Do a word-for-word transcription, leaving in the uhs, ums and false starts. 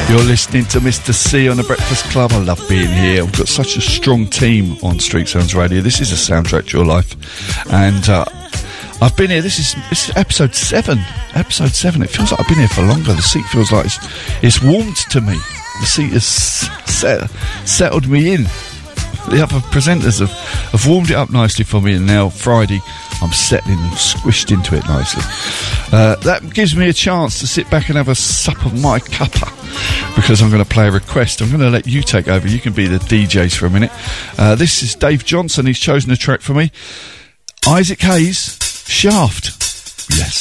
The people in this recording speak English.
You're listening to Mister C on the Breakfast Club. I love being here. We've got such a strong team on Street Sounds Radio. This is a soundtrack to your life. And uh, I've been here. This is, this is episode seven. Episode seven. It feels like I've been here for longer. The seat feels like it's, it's warmed to me. The seat has set, settled me in. The other presenters have, have warmed it up nicely for me, and now Friday I'm settling and squished into it nicely. Uh, that gives me a chance to sit back and have a sup of my cuppa, because I'm going to play a request. I'm going to let you take over. You can be the D Js for a minute. Uh, this is Dave Johnson. He's chosen a track for me. Isaac Hayes, Shaft. Yes.